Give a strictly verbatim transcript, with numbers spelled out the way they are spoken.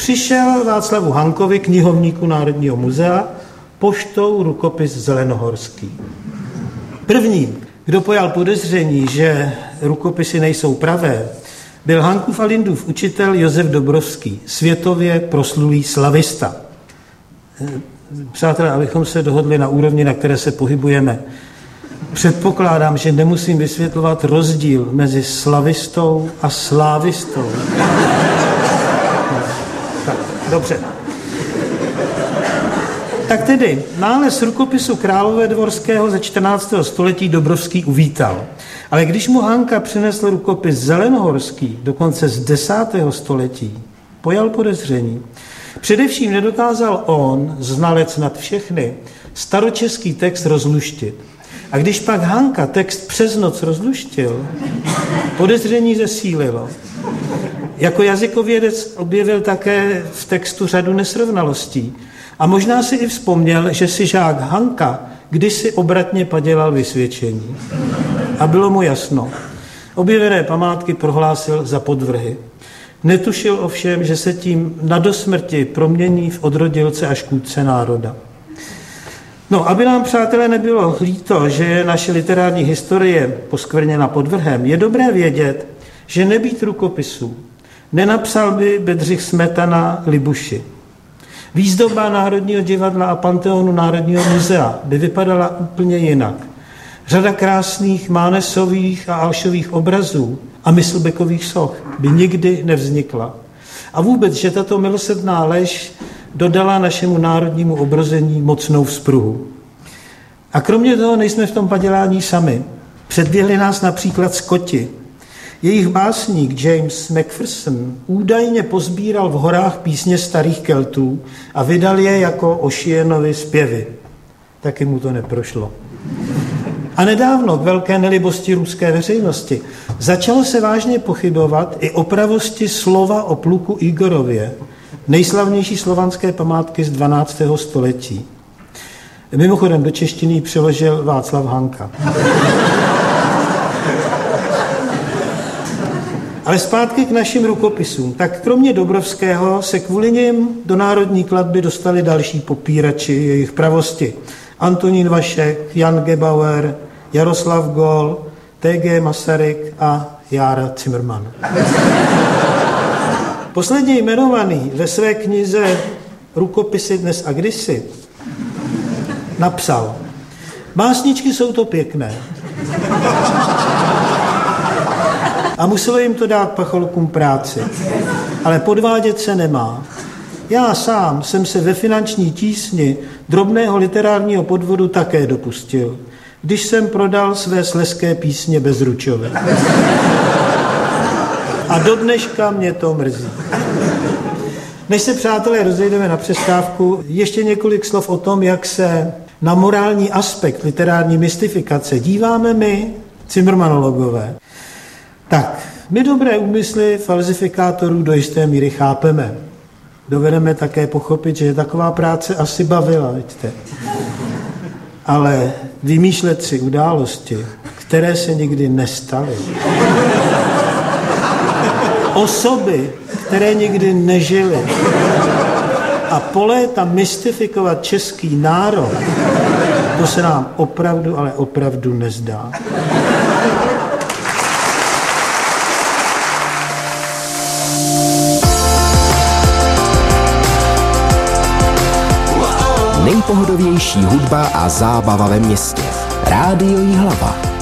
přišel Václavu Hankovi, knihovníku Národního muzea, poštou rukopis zelenohorský. První, kdo pojal podezření, že rukopisy nejsou pravé, byl Hankův a Lindův učitel Josef Dobrovský, světově proslulý slavista. Přátelé, abychom se dohodli na úrovni, na které se pohybujeme, předpokládám, že nemusím vysvětlovat rozdíl mezi slavistou a slávistou. Tak, dobře. Tak tedy, nález rukopisu Královédvorského ze čtrnáctého století Dobrovský uvítal. Ale když mu Hanka přinesl rukopis zelenohorský, dokonce z desátého století, pojal podezření. Především nedokázal on, znalec nad všechny, staročeský text rozluštit. A když pak Hanka text přes noc rozluštil, podezření zesílilo. Jako jazykovědec objevil také v textu řadu nesrovnalostí. A možná si i vzpomněl, že si žák Hanka kdysi obratně padělal vysvědčení. A bylo mu jasno. Objevené památky prohlásil za podvrhy. Netušil ovšem, že se tím na dosmrti promění v odrodilce a škůdce národa. No, aby nám, přátelé, nebylo líto, že je naše literární historie poskvrněna podvrhem, je dobré vědět, že nebýt rukopisů, nenapsal by Bedřich Smetana Libuši. Výzdoba Národního divadla a Panteonu Národního muzea by vypadala úplně jinak. Řada krásných Mánesových a Alšových obrazů a Myslbeckových soch by nikdy nevznikla. A vůbec, že tato milosrdná lež dodala našemu národnímu obrození mocnou vzpruhu. A kromě toho nejsme v tom padělání sami. Předběhli nás například Skoti. Jejich básník James Macpherson údajně pozbíral v horách písně starých Keltů a vydal je jako Ossianovi zpěvy. Taky mu to neprošlo. A nedávno k velké nelibosti ruské veřejnosti začalo se vážně pochybovat i o pravosti slova o pluku Igorově, nejslavnější slovanské památky z dvanáctého století. Mimochodem do češtiny přeložil Václav Hanka. Ale zpátky k našim rukopisům. Tak kromě Dobrovského se kvůli něm do národní kladby dostali další popírači jejich pravosti. Antonín Vašek, Jan Gebauer, Jaroslav Gól, T G Masaryk a Jára Zimmermann. Posledně jmenovaný ve své knize Rukopisy dnes a kdysi napsal: básničky jsou to pěkné. A muselo jim to dát pacholkům práci. Ale podvádět se nemá. Já sám jsem se ve finanční tísni drobného literárního podvodu také dopustil, když jsem prodal své slezské písně Bezručové. A do dneška mě to mrzí. Než se, přátelé, rozejdeme na přestávku, ještě několik slov o tom, jak se na morální aspekt literární mystifikace díváme my, Zimmermannologové. Tak, my dobré úmysly falzifikátorů do jisté míry chápeme. Dovedeme také pochopit, že taková práce asi bavila, vidíte. Ale vymýšlet si události, které se nikdy nestaly. Osoby, které nikdy nežily. A po léta mystifikovat český národ, to se nám opravdu, ale opravdu nezdá. Nejpohodovější hudba a zábava ve městě. Rádio Jihlava.